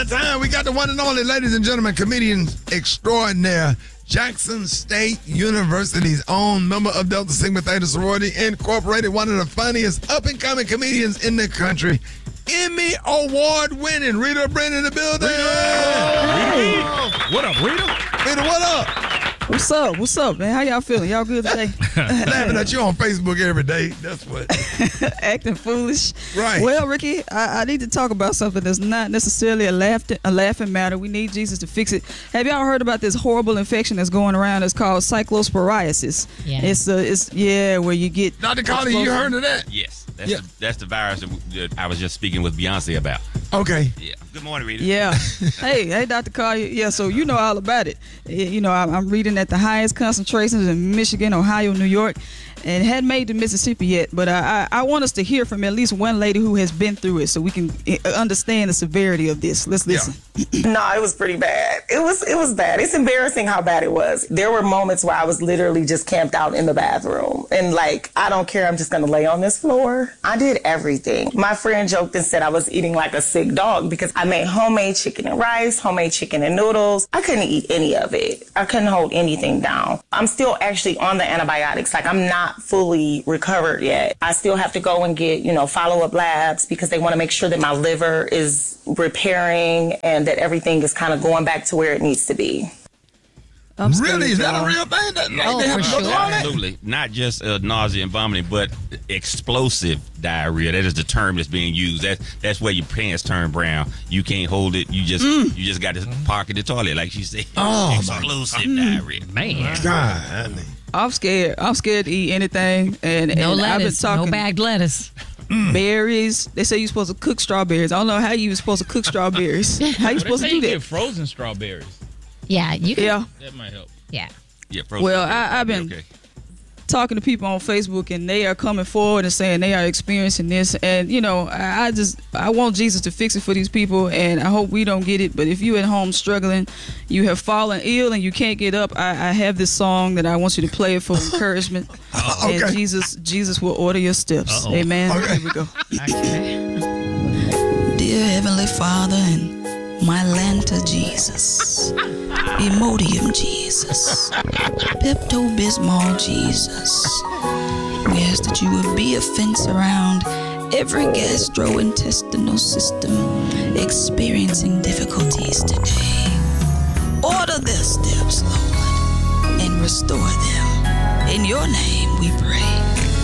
Time we got the one and only, ladies and gentlemen, comedian extraordinaire, Jackson State University's own member of Delta Sigma Theta Sorority Incorporated, one of the funniest up-and-coming comedians in the country, Emmy Award-winning Rita Brent in the building. Rita. What up, Rita? Rita, what up? What's up, man? How y'all feeling? Y'all good today? Laughing at you on Facebook every day. That's what. Acting foolish. Right. Well, Ricky, I need to talk about something that's not necessarily a laughing matter. We need Jesus to fix it. Have y'all heard about this horrible infection that's going around? It's called cyclosporiasis. Yeah. It's where you get. Dr. Carly, you heard of that? Yes. That's the virus that I was just speaking with Beyonce about. Okay. Yeah. Good morning, Rita. Yeah. Hey, Dr. Carl. Yeah, so you know all about it. You know, I'm reading at the highest concentrations in Michigan, Ohio, New York, and hadn't made to Mississippi yet. But I want us to hear from at least one lady who has been through it so we can understand the severity of this. Let's listen. No, it was pretty bad. It was bad. It's embarrassing how bad it was. There were moments where I was literally just camped out in the bathroom and like, I don't care. I'm just going to lay on this floor. I did everything. My friend joked and said I was eating like a sick dog because I made homemade chicken and rice, homemade chicken and noodles. I couldn't eat any of it. I couldn't hold anything down. I'm still actually on the antibiotics. Like, I'm not fully recovered yet. I still have to go and get, follow-up labs because they want to make sure that my liver is repairing and that everything is kind of going back to where it needs to be. Really? Is that a real thing? They have to go through all that? Absolutely. Not just nausea and vomiting, but explosive diarrhea. That is the term that's being used. That's where your pants turn brown. You can't hold it. You just got to park in the toilet, like she said. Oh, explosive diarrhea. Man. God. I'm scared. I'm scared to eat anything. And No I've been lettuce. talking No bagged lettuce. berries. They say you're supposed to cook strawberries. I don't know how you were supposed to cook strawberries. How you supposed to do You that? get frozen strawberries. Yeah, you can. Yeah. That might help. Yeah. Yeah, frozen Well, strawberries I've probably been okay. talking to people on Facebook, and they are coming forward and saying they are experiencing this. And I want Jesus to fix it for these people, and I hope we don't get it. But if you at home struggling, you have fallen ill and you can't get up, I have this song that I want you to play for encouragement. Okay. And Jesus will order your steps. Uh-oh. Amen. Okay. Here we go. Okay. Dear Heavenly Father and my Lanta Jesus, Imodium Jesus, Pepto-Bismol Jesus, we ask that you would be a fence around every gastrointestinal system experiencing difficulties today. Order their steps, Lord, and restore them. In your name we pray.